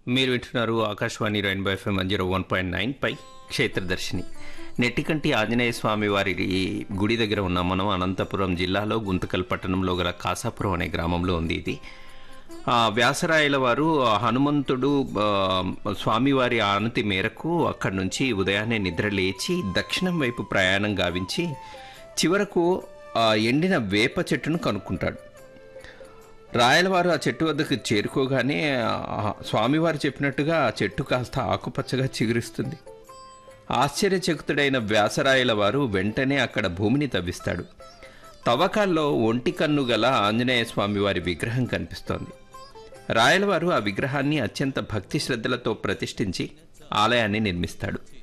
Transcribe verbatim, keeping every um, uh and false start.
మీరు వింటున్నారు Akashvani rainbow FM one zero one point nine పై క్షేత్రదర్శిని. నెట్టికంటి ఆంజనేయ స్వామి వారి గుడి దగ్గర ఉన్నాం మనం. అనంతపురం జిల్లాలో గుంతకల్ పట్టణంలో గల కాసాపురం అనే గ్రామంలో ఉంది ఇది. వ్యాసరాయల వారు హనుమంతుడు స్వామివారి ఆనతి మేరకు అక్కడి నుంచి ఉదయాన్నే నిద్ర లేచి దక్షిణం వైపు ప్రయాణం గావించి చివరకు ఎండిన వేప చెట్టును కనుక్కుంటాడు. రాయలవారు ఆ చెట్టు వద్దకు చేరుకోగానే స్వామివారు చెప్పినట్టుగా ఆ చెట్టు కాస్త ఆకుపచ్చగా చిగురిస్తుంది. ఆశ్చర్యచకితుడైన వ్యాసరాయల వారు వెంటనే అక్కడ భూమిని తవ్విస్తాడు. తవ్వకాల్లో ఒంటి కన్ను గల ఆంజనేయ స్వామివారి విగ్రహం కనిపిస్తోంది. రాయలవారు ఆ విగ్రహాన్ని అత్యంత భక్తి శ్రద్ధలతో ప్రతిష్ఠించి ఆలయాన్ని నిర్మిస్తాడు.